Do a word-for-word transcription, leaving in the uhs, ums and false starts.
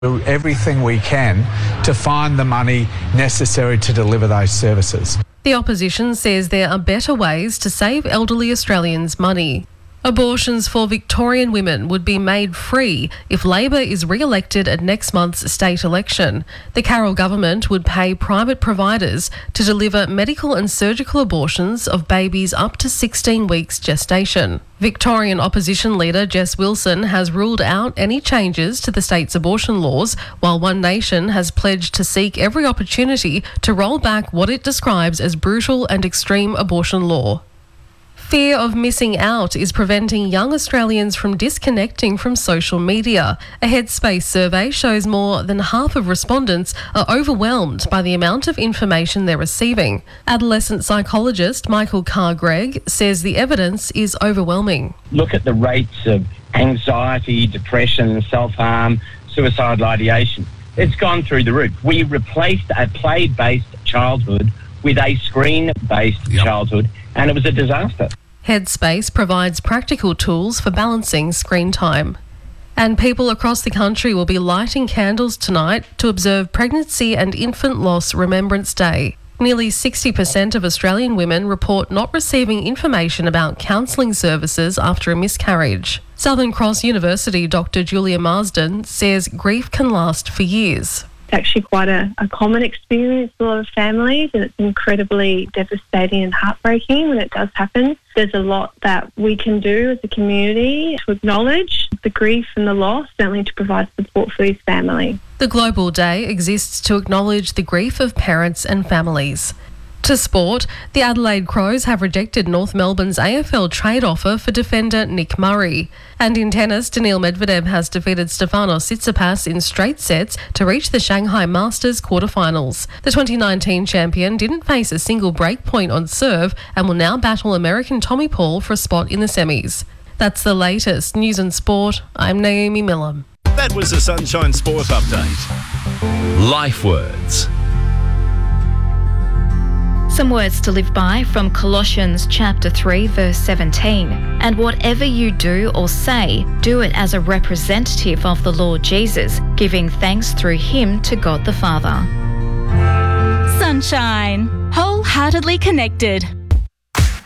Do everything we can to find the money necessary to deliver those services. The opposition says there are better ways to save elderly Australians money. Abortions for Victorian women would be made free if Labor is re-elected at next month's state election. The Carroll government would pay private providers to deliver medical and surgical abortions of babies up to sixteen weeks gestation. Victorian opposition leader Jess Wilson has ruled out any changes to the state's abortion laws, while One Nation has pledged to seek every opportunity to roll back what it describes as brutal and extreme abortion law. Fear of missing out is preventing young Australians from disconnecting from social media. A Headspace survey shows more than half of respondents are overwhelmed by the amount of information they're receiving. Adolescent psychologist Michael Carr-Gregg says the evidence is overwhelming. Look at the rates of anxiety, depression, self-harm, suicidal ideation. It's gone through the roof. We replaced a play-based childhood with a screen-based yep. childhood, and it was a disaster. Headspace provides practical tools for balancing screen time. And people across the country will be lighting candles tonight to observe Pregnancy and Infant Loss Remembrance Day. Nearly sixty percent of Australian women report not receiving information about counselling services after a miscarriage. Southern Cross University Doctor Julia Marsden says grief can last for years. It's actually quite a, a common experience for a lot of families, and it's incredibly devastating and heartbreaking when it does happen. There's a lot that we can do as a community to acknowledge the grief and the loss, certainly to provide support for these families. The Global Day exists to acknowledge the grief of parents and families. To sport, the Adelaide Crows have rejected North Melbourne's A F L trade offer for defender Nick Murray. And in tennis, Daniil Medvedev has defeated Stefanos Tsitsipas in straight sets to reach the Shanghai Masters quarterfinals. The twenty nineteen champion didn't face a single break point on serve and will now battle American Tommy Paul for a spot in the semis. That's the latest news and sport. I'm Naomi Millam. That was the Sunshine Sport Update. Life Words. Some words to live by from Colossians chapter three verse seventeen. And whatever you do or say, do it as a representative of the Lord Jesus, giving thanks through him to God the Father. Sunshine. Wholeheartedly connected.